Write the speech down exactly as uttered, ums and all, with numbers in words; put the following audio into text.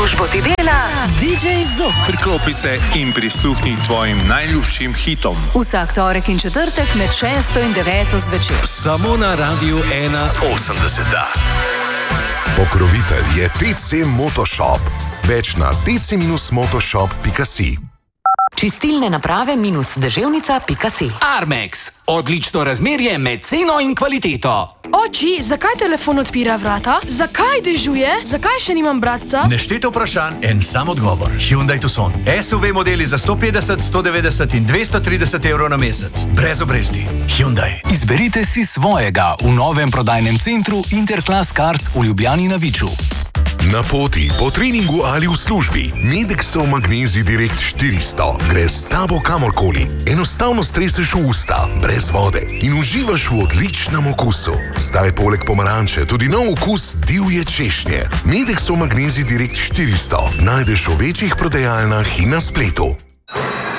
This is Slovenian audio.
službo ti dela D J Zok. Priklopi se in prisluhni tvojim najljubšim hitom. Vsak torek in četrtek med šesto in deveto zvečer. Samo na Radiu ena osemdeset. Pokrovitelj je T C Motoshop. Več na t c motoshop pika si. Čistilne naprave minus deževnica pika si. Armex. Odlično razmerje med ceno in kvaliteto. Oči, zakaj telefon odpira vrata? Zakaj dežuje? Zakaj še nimam bratca? Nešteto vprašanj, en sam odgovor. Hyundai Tucson. S U V modeli za sto petdeset, sto devetdeset in dvesto trideset evrov na mesec. Brez obresti. Hyundai. Izberite si svojega v novem prodajnem centru Interclass Cars v Ljubljani na Viču. Na poti, po treningu ali v službi, Medexov Magnezij Direkt štiristo gre s tabo kamorkoli. Enostavno streseš v usta, brez vode in uživaš v odličnem okusu. Zdaj poleg pomaranče tudi nov okus divje češnje. Medexov Magnezij Direkt štiristo najdeš v večjih prodajalnah in na spletu.